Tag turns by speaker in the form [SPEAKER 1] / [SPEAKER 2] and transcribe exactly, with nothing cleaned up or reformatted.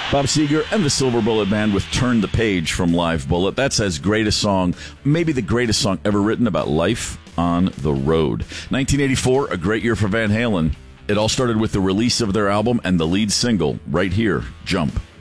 [SPEAKER 1] Bob Seger and the Silver Bullet Band with Turn the Page from Live Bullet. That's as great a song, maybe the greatest song ever written about life on the road. nineteen eighty-four, a great year for Van Halen. It all started with the release of their album and the lead single, right here, Jump.